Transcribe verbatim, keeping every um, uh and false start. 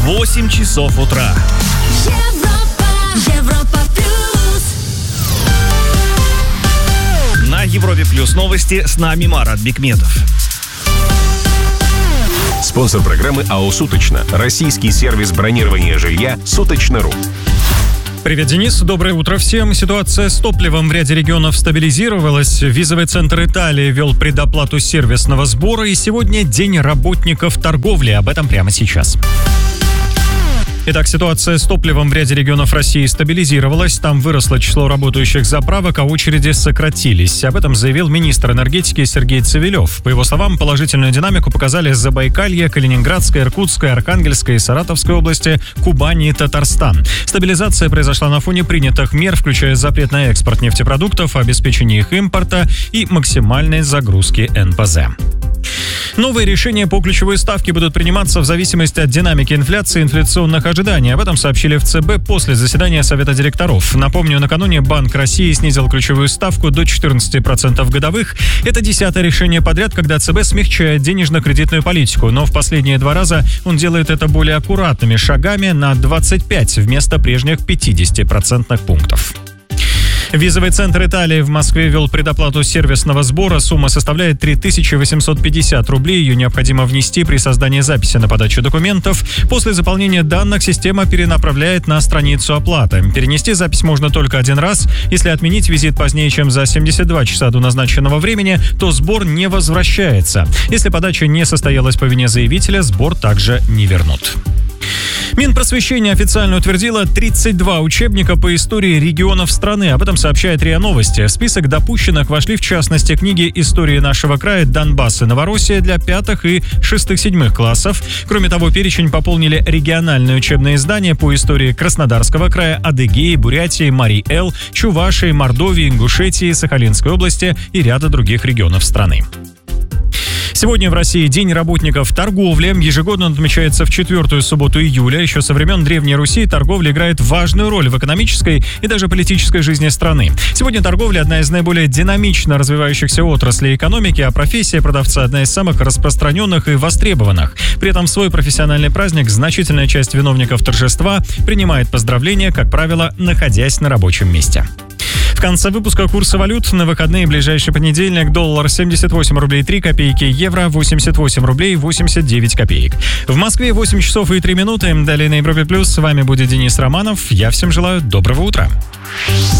восемь часов утра. Европа, Европа плюс. На Европе плюс новости, с нами Марат Бикметов. Спонсор программы АО «Суточно». Российский сервис бронирования жилья «Суточно.ру». Привет, Денис. Доброе утро всем. Ситуация с топливом в ряде регионов стабилизировалась. Визовый центр Италии ввел предоплату сервисного сбора. И сегодня День работников торговли. Об этом прямо сейчас. Итак, ситуация с топливом в ряде регионов России стабилизировалась. Там выросло число работающих заправок, а очереди сократились. Об этом заявил министр энергетики Сергей Цивилев. По его словам, положительную динамику показали Забайкалье, Калининградская, Иркутская, Архангельская и Саратовская области, Кубань и Татарстан. Стабилизация произошла на фоне принятых мер, включая запрет на экспорт нефтепродуктов, обеспечение их импорта и максимальной загрузки эн пэ зэ. Новые решения по ключевой ставке будут приниматься в зависимости от динамики инфляции и инфляционных ожиданий. Об этом сообщили в цэ бэ после заседания Совета директоров. Напомню, накануне Банк России снизил ключевую ставку до четырнадцати процентов годовых. Это десятое решение подряд, когда цэ бэ смягчает денежно-кредитную политику. Но в последние два раза он делает это более аккуратными шагами на двадцать пять вместо прежних пятидесяти процентных пунктов. Визовый центр Италии в Москве ввел предоплату сервисного сбора. Сумма составляет три тысячи восемьсот пятьдесят рублей. Ее необходимо внести при создании записи на подачу документов. После заполнения данных система перенаправляет на страницу оплаты. Перенести запись можно только один раз. Если отменить визит позднее, чем за семьдесят два часа до назначенного времени, то сбор не возвращается. Если подача не состоялась по вине заявителя, сбор также не вернут. Минпросвещение официально утвердило тридцать два учебника по истории регионов страны. Об этом сообщает РИА Новости. В список допущенных вошли, в частности, книги «Истории нашего края», «Донбасс» и «Новороссия» для пятых и шестых-седьмых классов. Кроме того, перечень пополнили региональные учебные издания по истории Краснодарского края, Адыгеи, Бурятии, Марий-Эл, Чувашии, Мордовии, Ингушетии, Сахалинской области и ряда других регионов страны. Сегодня в России День работников торговли. Ежегодно он отмечается в четвертую субботу июля. Еще со времен Древней Руси торговля играет важную роль в экономической и даже политической жизни страны. Сегодня торговля – одна из наиболее динамично развивающихся отраслей экономики, а профессия продавца – одна из самых распространенных и востребованных. При этом в свой профессиональный праздник значительная часть виновников торжества принимает поздравления, как правило, находясь на рабочем месте. В конце выпуска курсы валют. На выходные ближайший понедельник доллар семьдесят восемь рублей три копейки, евро восемьдесят восемь рублей восемьдесят девять копеек. В Москве восемь часов и три минуты. Далее на Европе плюс. С вами будет Денис Романов. Я всем желаю доброго утра.